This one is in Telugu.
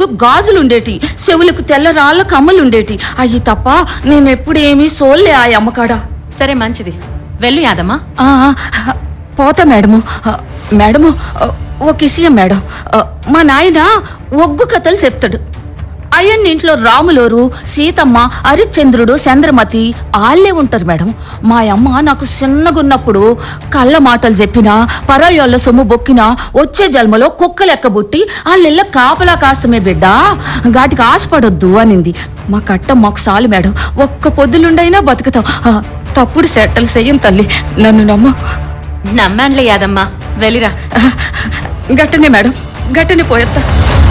4 గాజులుండేటి, చెవులకు తెల్ల రాళ్ళ కమ్మలుండేటి. అయ్యి తప్ప నేనెప్పుడేమీ సోల్లే ఆ అమ్మకాడ. సరే మంచిది, వెళ్ళు యాదమ్మ. పోతా మేడము. మేడము ఒక విషయం మేడం, మా నాయన ఒగ్గు కథలు చెప్తాడు. అయ్యన్న ఇంట్లో రాములోరు, సీతమ్మ, హరిశ్చంద్రుడు, చంద్రమతి ఆళ్లే ఉంటారు మేడం. మా అమ్మ నాకు చిన్నగున్నప్పుడు కళ్ళ మాటలు చెప్పినా, పరాయోళ్ళ సొమ్ము బొక్కినా వచ్చే జన్మలో కుక్కలెక్కబుట్టి వాళ్ళెల్ల కాపలా కాస్తమే బిడ్డ, గాటికి ఆశపడొద్దు అనింది. మా కట్ట మాకు సాలు మేడం, ఒక్క పొద్దులుండైనా బతుకుతాం. తప్పుడు సెట్టలు చెయ్యం తల్లి, నన్ను నమ్మ. నమ్మాన్లే యాదమ్మ, వెళ్ళిరా. గట్టనే మేడం, గట్టనే పోయేత్తా.